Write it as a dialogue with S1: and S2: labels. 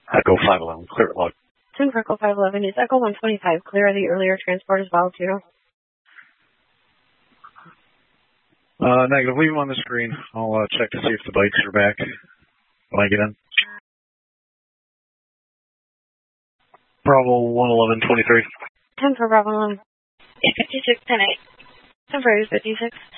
S1: Echo 511, clear at log.
S2: 10 for Echo 511, is Echo 125 clear of the earlier transport as well, Juno?
S1: Negative, leave them on the screen. I'll check to see if the bikes are back when I get in. Bravo 111, 23.
S2: 10 for Bravo 1. 856, 10-8. 10 for 856.